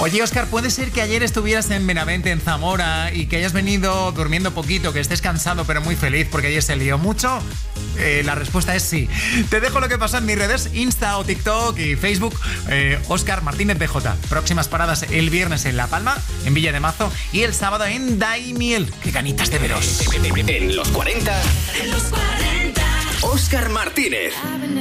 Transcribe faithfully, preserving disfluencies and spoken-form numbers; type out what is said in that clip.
Oye, Óscar, ¿puede ser que ayer estuvieras en Benavente, en Zamora, y que hayas venido durmiendo poquito, que estés cansado pero muy feliz porque ayer se lió mucho? Eh, la respuesta es sí. Te dejo lo que pasa en mis redes, Insta o TikTok y Facebook, eh, Óscar Martínez B J. Próximas paradas el viernes en La Palma, en Villa de Mazo, y el sábado en Daimiel. ¡Qué ganitas de veros! En los cuarenta, en los cuarenta, Óscar Martínez.